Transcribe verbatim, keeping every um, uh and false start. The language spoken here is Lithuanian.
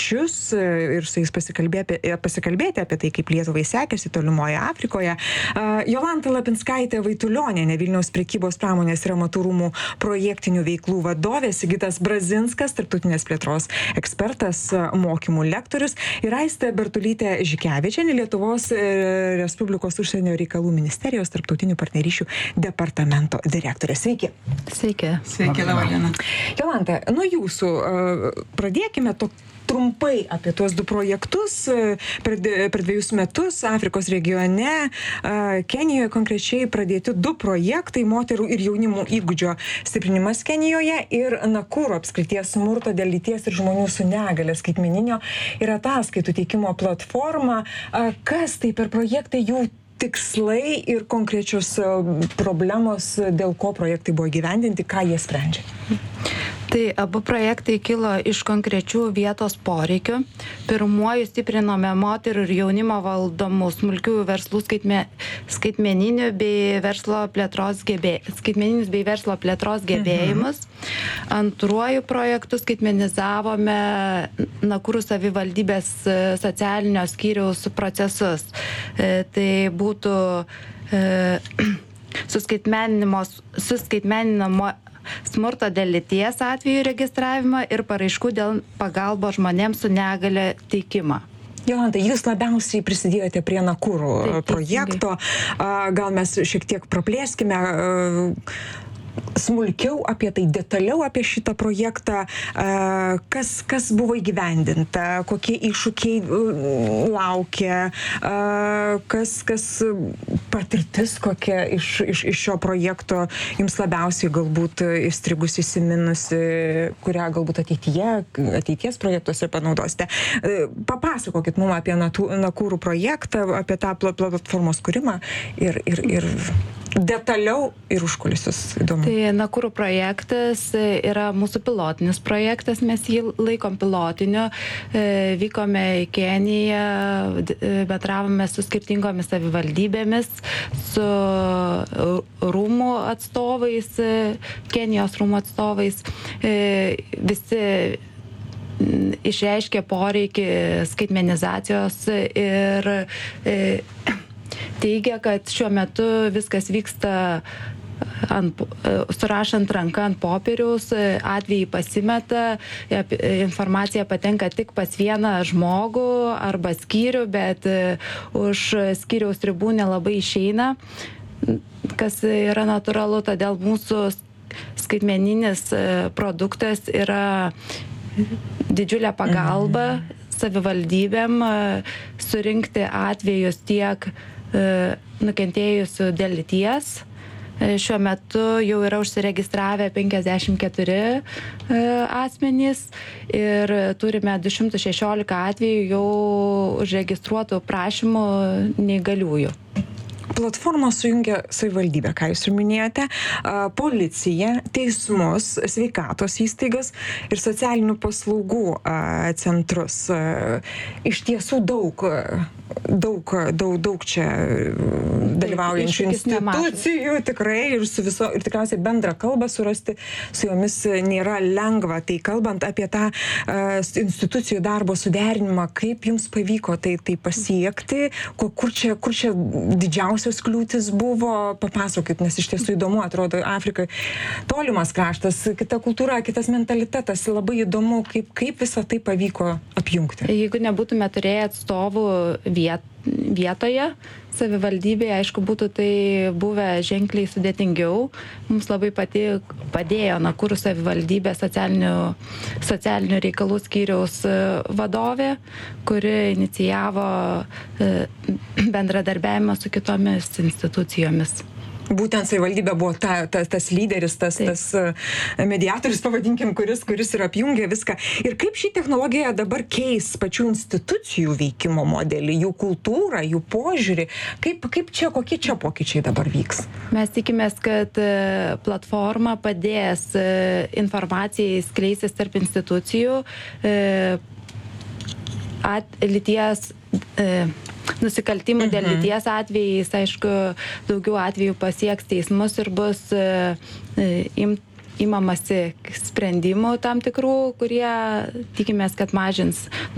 svečius ir su jais pasikalbėti, pasikalbėti apie tai, kaip Lietuvai sekėsi tolimoje Afrikoje. Jolanta Lapinskaitė Vaitulionienė, Vilniaus prekybos pramonės ir amatų rūmų projektinių veiklų vadovė, Sigitas Brazinskas, tarptautinės plėtros ekspertas, mokymų lektorius ir Aistė Bertulytė Žikevičienė, Lietuvos Respublikos užsienio reikalų ministerijos tarptautinių partnerysčių departamento direktorė. Sveiki. Sveiki. Sveiki, laba diena. Jolanta, nuo jūsų pradėkime to trumpai apie tuos du projektus per, per dviejus metus Afrikos regione. Kenijoje konkrečiai pradėti du projektai - moterų ir jaunimo įgūdžio stiprinimas Kenijoje ir Nakuru apskrities smurto dėl lyties ir žmonių su negale skaitmeninio ir ataskaitų teikimo platforma. Kas tai per projektai, jų tikslai ir konkrečios problemos, dėl ko projektai buvo įgyvendinti, ką jie sprendžia? Tai abu projektai kilo iš konkrečių vietos poreikių. Pirmuoju stiprinome moterų ir jaunimo valdomų smulkiųjų verslų skaitme, skaitmeninių bei verslo plėtros gebė, skaitmeninius bei verslo plėtros gebėjimus. Mhm. Antruoju projektu skaitmenizavome Nakuru savivaldybės socialinio skyriaus procesus. E, tai būtų e, suskaitmeninimo, suskaitmeninimo smurto dėl lyties atvejų registravimą ir paraiškų dėl pagalbos žmonėms su negale teikimą. Jolanta, jūs labiausiai prisidėjote prie Nakuru Taip, projekto. Gal mes šiek tiek praplėskime smulkiau apie tai, detaliau apie šitą projektą, kas, kas buvo įgyvendinta, kokie iššūkiai laukia, kas, kas patirtis kokia iš, iš, iš šio projekto jums labiausiai galbūt įstrigus įsiminusi, kurią galbūt ateityje, ateities projektuose panaudosite. Papasakokit mums apie Nakuru projektą, apie tą platformos kūrimą ir, ir, ir detaliau ir užkulisius įdomu. Tai Nakuru projektas yra mūsų pilotinis projektas, mes jį laikom pilotiniu. Vykome į Keniją, bendravome su skirtingomis savivaldybėmis, su rūmų atstovais, Kenijos rūmų atstovais. Visi išreiškė poreikį skaitmenizacijos ir teigia, kad šiuo metu viskas vyksta ant, surašant ranką ant popieriaus, atvejai pasimeta, informacija patenka tik pas vieną žmogų arba skyrių, bet už skyriaus ribų nelabai išeina, kas yra natūralu, todėl mūsų skaitmeninis produktas yra didžiulė pagalba savivaldybėm surinkti atvejus tiek nukentėjusių dėl lyties. Šiuo metu jau yra užsiregistravę penkiasdešimt keturi asmenys ir turime du šimtus šešiolika atvejų jau užregistruotų prašymų neįgaliųjų. Platforma sujungia savivaldybę, ką jūs ir minėjote, policiją, teismus, sveikatos įstaigas ir socialinių paslaugų centrus. Iš tiesų daug, daug, daug, daug čia dalyvaujančių institucijų tikrai ir su viso, ir tikriausiai bendrą kalbą surasti su jomis nėra lengva. Tai kalbant apie tą institucijų darbo suderinimą, kaip jums pavyko tai, tai pasiekti, kur čia, kur čia didžiausios kliūtis buvo, papasakokit, nes iš tiesų įdomu, atrodo, Afrikai tolimas kraštas, kita kultūra, kitas mentalitetas, labai įdomu, kaip, kaip visą tai pavyko apjungti. Jeigu nebūtume turėję atstovų viet, vietoje, savivaldybėje, aišku, būtų tai buvę ženkliai sudėtingiau. Mums labai pati, padėjo Nakuru savivaldybė socialinių, socialinių reikalų skyriaus vadovė, kuri inicijavo bendradarbiavimą su kitomis institucijomis. Būtent savivaldybė buvo ta, ta, tas lyderis, tas, tas mediatorius, pavadinkim, kuris, kuris ir apjungia viską. Ir kaip ši technologija dabar keis pačių institucijų veikimo modelį, jų kultūrą, jų požiūrį, kaip, kaip čia, kokie čia pokyčiai dabar vyks? Mes tikimės, kad platforma padės informacijai skleistis tarp institucijų, at, lyties, nusikaltimų dėl lyties atvejais, aišku, daugiau atvejų pasieks teismus ir bus im, imamasi sprendimų tam tikrų, kurie tikimės, kad mažins